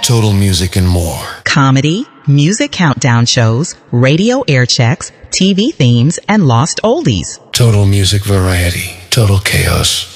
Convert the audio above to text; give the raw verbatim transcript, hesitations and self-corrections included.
Total Music and more. Comedy, music countdown shows, radio air checks, T V themes, and lost oldies. Total Music Variety. Total Chaos.